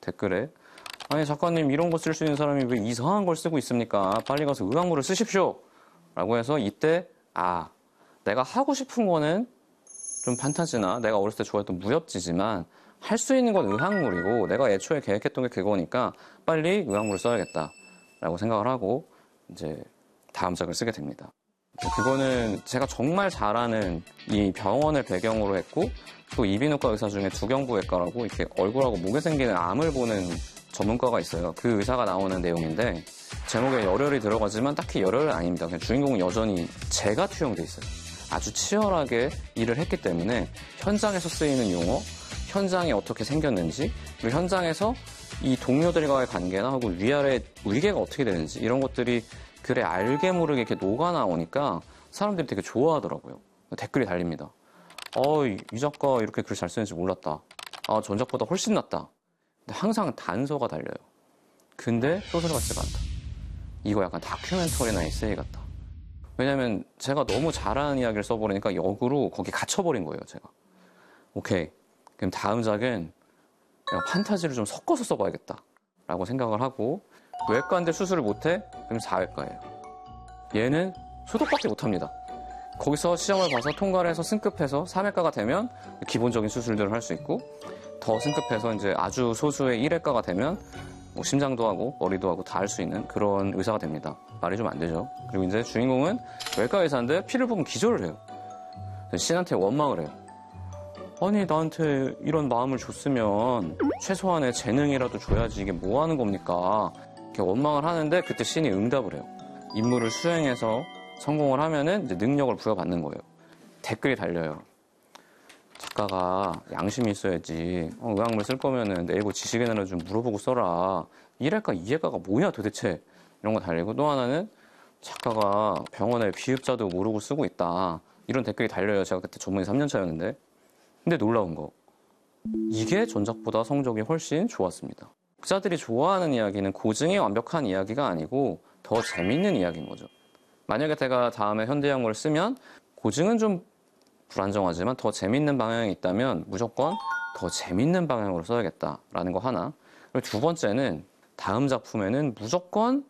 댓글에. 아니 작가님 이런 거 쓸 수 있는 사람이 왜 이상한 걸 쓰고 있습니까? 빨리 가서 의학물을 쓰십시오. 라고 해서 이때 내가 하고 싶은 거는 좀 판타지나 내가 어렸을 때 좋아했던 무협지지만 할 수 있는 건 의학물이고 내가 애초에 계획했던 게 그거니까 빨리 의학물을 써야겠다 라고 생각을 하고 이제 다음 작을 쓰게 됩니다. 그거는 제가 정말 잘 아는 이 병원을 배경으로 했고 또 이비인후과 의사 중에 두경부외과라고 이렇게 얼굴하고 목에 생기는 암을 보는 전문가가 있어요. 그 의사가 나오는 내용인데 제목에 열혈이 들어가지만 딱히 열혈은 아닙니다. 그냥 주인공은 여전히 재가 투영돼 있어요. 아주 치열하게 일을 했기 때문에 현장에서 쓰이는 용어, 현장이 어떻게 생겼는지, 그리고 현장에서 이 동료들과의 관계나 혹은 위아래 위계가 어떻게 되는지 이런 것들이 글에 알게 모르게 이렇게 녹아 나오니까 사람들이 되게 좋아하더라고요. 댓글이 달립니다. 이 작가 이렇게 글 잘 쓰는지 몰랐다. 전작보다 훨씬 낫다. 근데 항상 단서가 달려요. 근데 소설 같지가 않다. 이거 약간 다큐멘터리나 에세이 같다. 왜냐면 제가 너무 잘하는 이야기를 써버리니까 역으로 거기 갇혀버린 거예요, 제가. 오케이. 그럼 다음 작은 내가 판타지를 좀 섞어서 써봐야겠다. 라고 생각을 하고 외과인데 수술을 못해? 그럼 4외과예요. 얘는 소독밖에 못합니다. 거기서 시험을 봐서 통과를 해서 승급해서 3외과가 되면 기본적인 수술들을 할 수 있고 더 승급해서 이제 아주 소수의 1외과가 되면 뭐 심장도 하고 머리도 하고 다 할 수 있는 그런 의사가 됩니다. 말이 좀 안 되죠. 그리고 이제 주인공은 외과 의사인데 피를 보면 기절을 해요. 신한테 원망을 해요. 아니 나한테 이런 마음을 줬으면 최소한의 재능이라도 줘야지 이게 뭐 하는 겁니까? 이렇게 원망을 하는데 그때 신이 응답을 해요. 임무를 수행해서 성공을 하면은 이제 능력을 부여받는 거예요. 댓글이 달려요. 작가가 양심이 있어야지. 의학물 쓸 거면은 내고 지식인으로 좀 물어보고 써라. 1회과, 2회과가 뭐냐 도대체. 이런 거 달리고 또 하나는 작가가 병원에 비읍자도 모르고 쓰고 있다. 이런 댓글이 달려요. 제가 그때 전문의 3년 차였는데. 근데 놀라운 거. 이게 전작보다 성적이 훨씬 좋았습니다. 독자들이 좋아하는 이야기는 고증이 완벽한 이야기가 아니고 더 재밌는 이야기인 거죠. 만약에 제가 다음에 현대영어를 쓰면 고증은 좀 불안정하지만 더 재밌는 방향이 있다면 무조건 더 재밌는 방향으로 써야겠다라는 거 하나. 그리고 두 번째는 다음 작품에는 무조건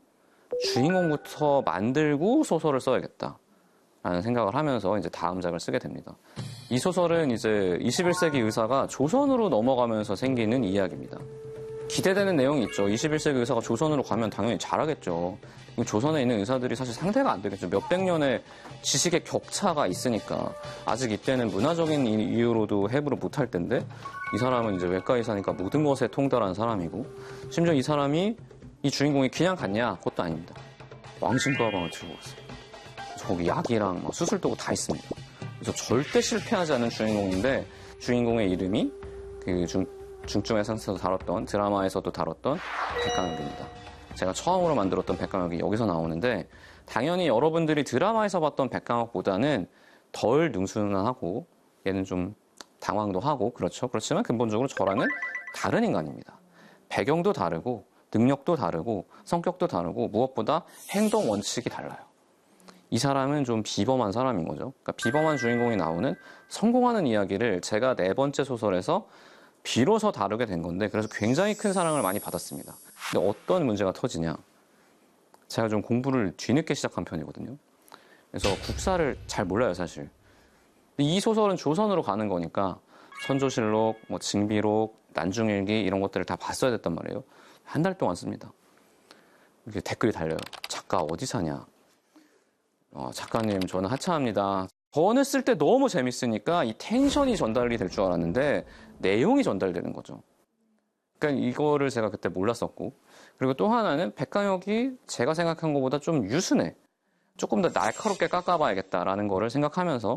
주인공부터 만들고 소설을 써야겠다라는 생각을 하면서 이제 다음 작을 쓰게 됩니다. 이 소설은 이제 21세기 의사가 조선으로 넘어가면서 생기는 이야기입니다. 기대되는 내용이 있죠. 21세기 의사가 조선으로 가면 당연히 잘하겠죠. 조선에 있는 의사들이 사실 상대가 안 되겠죠. 몇백 년의 지식의 격차가 있으니까 아직 이때는 문화적인 이유로도 해부를 못할 텐데 이 사람은 이제 외과 의사니까 모든 것에 통달한 사람이고 심지어 이 사람이 이 주인공이 그냥 갔냐? 그것도 아닙니다. 왕신도 가방을 들고 갔어요. 그래서 거기 약이랑 수술 도구 다 있습니다. 그래서 절대 실패하지 않는 주인공인데 주인공의 이름이 그 중증외상에서도 다뤘던 드라마에서도 다뤘던 백강혁입니다. 제가 처음으로 만들었던 백강혁이 여기서 나오는데 당연히 여러분들이 드라마에서 봤던 백강혁보다는 덜 능수능하고 얘는 좀 당황도 하고 그렇죠. 그렇지만 근본적으로 저랑은 다른 인간입니다. 배경도 다르고 능력도 다르고 성격도 다르고 무엇보다 행동 원칙이 달라요. 이 사람은 좀 비범한 사람인 거죠. 그러니까 비범한 주인공이 나오는 성공하는 이야기를 제가 4번째 소설에서 비로소 다루게 된 건데 그래서 굉장히 큰 사랑을 많이 받았습니다. 근데 어떤 문제가 터지냐. 제가 좀 공부를 뒤늦게 시작한 편이거든요. 그래서 국사를 잘 몰라요, 사실. 근데 이 소설은 조선으로 가는 거니까 선조실록, 징비록, 난중일기 이런 것들을 다 봤어야 됐단 말이에요. 한 달 동안 씁니다. 이렇게 댓글이 달려요. 작가 어디 사냐. 작가님 저는 하차합니다. 저는 쓸 때 너무 재밌으니까 이 텐션이 전달이 될 줄 알았는데 내용이 전달되는 거죠. 그러니까 이거를 제가 그때 몰랐었고 그리고 또 하나는 백강혁이 제가 생각한 것보다 좀 유순해. 조금 더 날카롭게 깎아봐야겠다라는 거를 생각하면서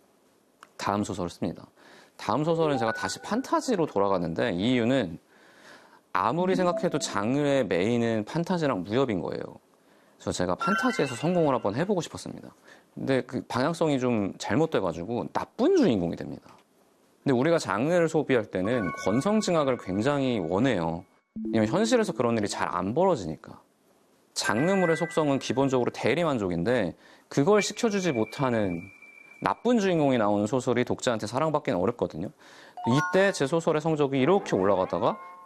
다음 소설을 씁니다. 다음 소설은 제가 다시 판타지로 돌아갔는데 이 이유는 아무리 생각해도 장르의 메인은 판타지랑 무협인 거예요. 그래서 제가 판타지에서 성공을 한번 해보고 싶었습니다. 근데 그 방향성이 좀 잘못돼가지고 나쁜 주인공이 됩니다. 근데 우리가 장르를 소비할 때는 권성징악을 굉장히 원해요. 왜냐면 현실에서 그런 일이 잘 안 벌어지니까. 장르물의 속성은 기본적으로 대리만족인데 그걸 시켜주지 못하는 나쁜 주인공이 나오는 소설이 독자한테 사랑받기는 어렵거든요. 이때 제 소설의 성적이 이렇게 올라가다가